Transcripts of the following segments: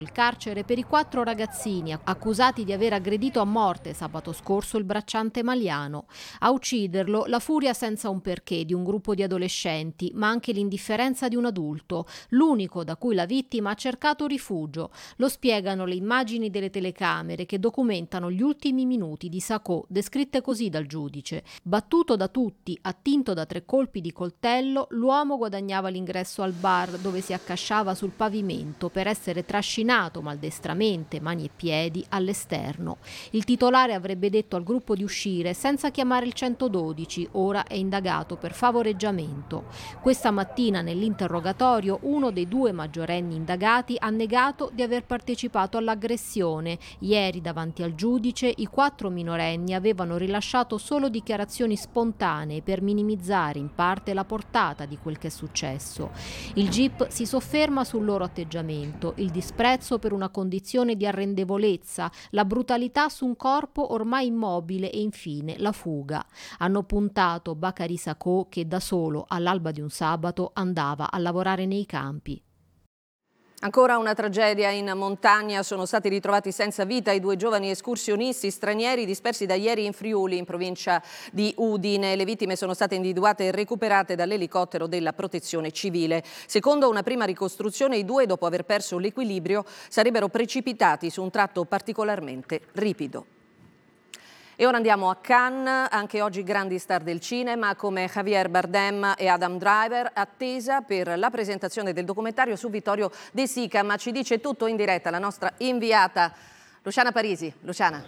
Il carcere per i 4 ragazzini accusati di aver aggredito a morte sabato scorso il bracciante maliano. A ucciderlo la furia senza un perché di un gruppo di adolescenti, ma anche l'indifferenza di un adulto, l'unico da cui la vittima ha cercato rifugio. Lo spiegano le immagini delle telecamere che documentano gli ultimi minuti di Sacco, descritte così dal giudice. Battuto da tutti, attinto da 3 colpi di coltello, l'uomo guadagnava l'ingresso al bar dove si accasciava sul pavimento per essere trascinato maldestramente, mani e piedi, all'esterno. Il titolare avrebbe detto al gruppo di uscire senza chiamare il 112, ora è indagato per favoreggiamento. Questa mattina nell'interrogatorio uno dei 2 maggiorenni indagati ha negato di aver partecipato all'aggressione. Ieri davanti al giudice i 4 minorenni avevano rilasciato solo dichiarazioni spontanee per minimizzare in parte la portata di quel che è successo. Il GIP si sofferma sul loro atteggiamento, il disprezzo per una condizione di arrendevolezza, la brutalità su un corpo ormai immobile e infine la fuga. Hanno puntato Bakary Sacco che da solo all'alba di un sabato andava a lavorare nei campi. Ancora una tragedia in montagna, sono stati ritrovati senza vita i 2 giovani escursionisti stranieri dispersi da ieri in Friuli, in provincia di Udine. Le vittime sono state individuate e recuperate dall'elicottero della Protezione Civile. Secondo una prima ricostruzione, i 2, dopo aver perso l'equilibrio, sarebbero precipitati su un tratto particolarmente ripido. E ora andiamo a Cannes, anche oggi grandi star del cinema come Javier Bardem e Adam Driver, attesa per la presentazione del documentario su Vittorio De Sica, ma ci dice tutto in diretta la nostra inviata Luciana Parisi. Luciana.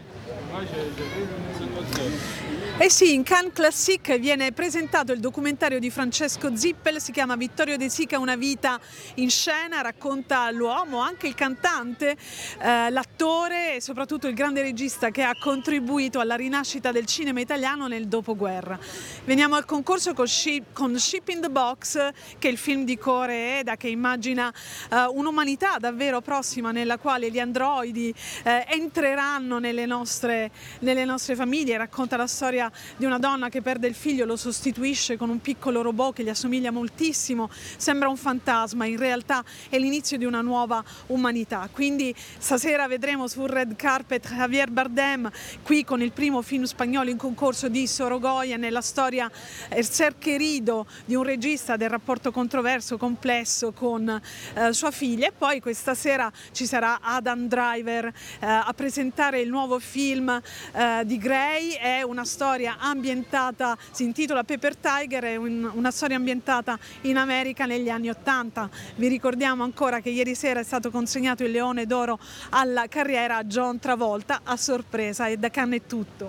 Eh sì, in Cannes Classique viene presentato il documentario di Francesco Zippel, si chiama Vittorio De Sica, una vita in scena, racconta l'uomo, anche il cantante, l'attore e soprattutto il grande regista che ha contribuito alla rinascita del cinema italiano nel dopoguerra. Veniamo al concorso con Ship in the Box, che è il film di Kore Eda che immagina un'umanità davvero prossima nella quale gli androidi entreranno nelle nostre famiglie, racconta la storia di una donna che perde il figlio, lo sostituisce con un piccolo robot che gli assomiglia moltissimo, sembra un fantasma, in realtà è l'inizio di una nuova umanità. Quindi stasera vedremo sul red carpet Javier Bardem, qui con il primo film spagnolo in concorso di Sorogoyen, nella storia El ser querido di un regista del rapporto controverso, complesso con sua figlia. E poi questa sera ci sarà Adam Driver a presentare il nuovo film di Grey, è una storia ambientata, si intitola Paper Tiger, è una storia ambientata in America negli anni '80. Vi ricordiamo ancora che ieri sera è stato consegnato il Leone d'Oro alla carriera a John Travolta, a sorpresa, e da Cannes è tutto.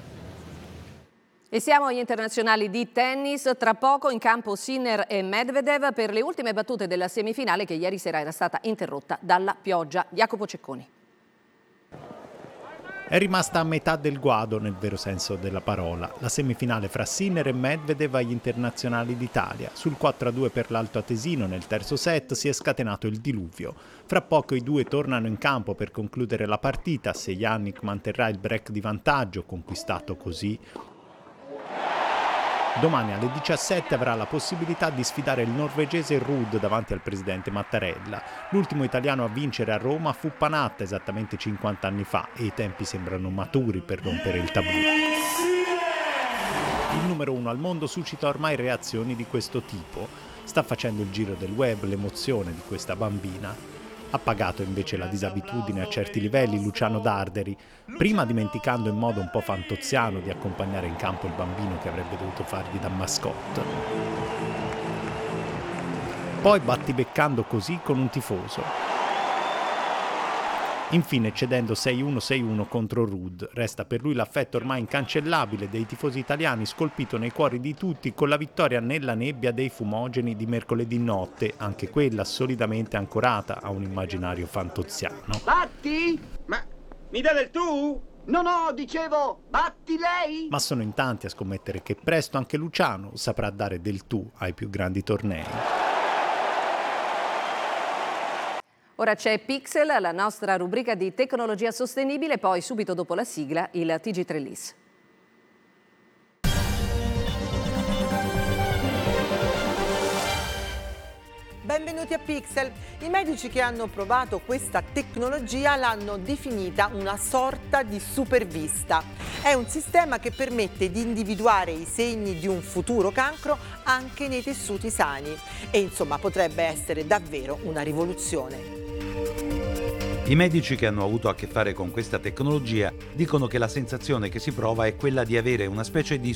E siamo agli internazionali di tennis, tra poco in campo Sinner e Medvedev per le ultime battute della semifinale che ieri sera era stata interrotta dalla pioggia. Jacopo Cecconi. È rimasta a metà del guado nel vero senso della parola. La semifinale fra Sinner e Medvedev agli internazionali d'Italia. Sul 4-2 per l'Alto Atesino nel terzo set si è scatenato il diluvio. Fra poco i 2 tornano in campo per concludere la partita, se Jannik manterrà il break di vantaggio, conquistato così. Domani alle 17 avrà la possibilità di sfidare il norvegese Ruud davanti al presidente Mattarella. L'ultimo italiano a vincere a Roma fu Panatta esattamente 50 anni fa e i tempi sembrano maturi per rompere il tabù. Il numero 1 al mondo suscita ormai reazioni di questo tipo. Sta facendo il giro del web l'emozione di questa bambina. Ha pagato invece la disabitudine a certi livelli Luciano Darderi, prima dimenticando in modo un po' fantoziano di accompagnare in campo il bambino che avrebbe dovuto fargli da mascotte. Poi battibeccando così con un tifoso. Infine cedendo 6-1-6-1 contro Ruud. Resta per lui l'affetto ormai incancellabile dei tifosi italiani, scolpito nei cuori di tutti con la vittoria nella nebbia dei fumogeni di mercoledì notte, anche quella solidamente ancorata a un immaginario fantoziano. Batti? Ma mi dà del tu? No, dicevo, batti lei? Ma sono in tanti a scommettere che presto anche Luciano saprà dare del tu ai più grandi tornei. Ora c'è Pixel, la nostra rubrica di tecnologia sostenibile, poi subito dopo la sigla il TG3 LIS. Benvenuti a Pixel. I medici che hanno provato questa tecnologia l'hanno definita una sorta di supervista. È un sistema che permette di individuare i segni di un futuro cancro anche nei tessuti sani e insomma potrebbe essere davvero una rivoluzione. I medici che hanno avuto a che fare con questa tecnologia dicono che la sensazione che si prova è quella di avere una specie di